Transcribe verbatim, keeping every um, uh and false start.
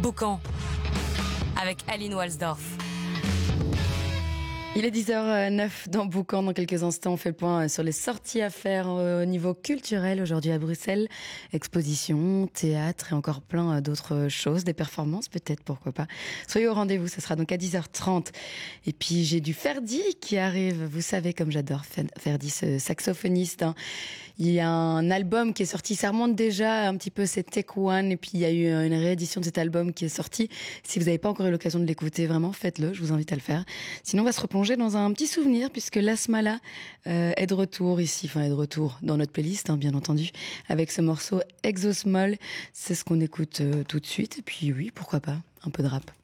Boucan avec Aline Walsdorf. Il est dix heures neuf dans Boucan. Dans quelques instants, on fait le point sur les sorties à faire au niveau culturel aujourd'hui à Bruxelles. Exposition, théâtre et encore plein d'autres choses. Des performances peut-être, pourquoi pas. Soyez au rendez-vous, ça sera donc à dix heures trente. Et puis j'ai du Ferdi qui arrive. Vous savez comme j'adore Ferdi, ce saxophoniste. Hein. Il y a un album qui est sorti, ça remonte déjà un petit peu, c'est Take One. Et puis il y a eu une réédition de cet album qui est sorti. Si vous n'avez pas encore eu l'occasion de l'écouter, vraiment faites-le, je vous invite à le faire. Sinon on va se replonger dans un petit souvenir puisque Lasmala euh, est de retour ici, enfin est de retour dans notre playlist hein, bien entendu, avec ce morceau Exosmol. C'est ce qu'on écoute euh, tout de suite et puis oui, pourquoi pas, un peu de rap.